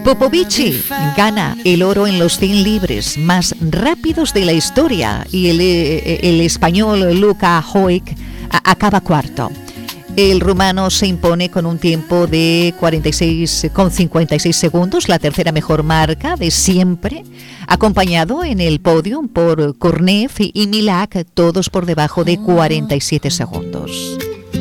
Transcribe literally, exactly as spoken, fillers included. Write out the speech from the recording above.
Popovici gana el oro en los cien libres más rápidos de la historia y el, el español Luka Hoik acaba cuarto. El rumano se impone con un tiempo de cuarenta y seis coma cincuenta y seis segundos, la tercera mejor marca de siempre, acompañado en el podium por Kornev y Milak, todos por debajo de cuarenta y siete segundos.